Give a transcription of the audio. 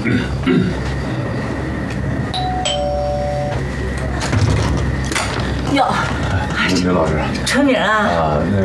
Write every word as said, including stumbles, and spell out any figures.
哟， 刘老师， 春明啊， 啊，那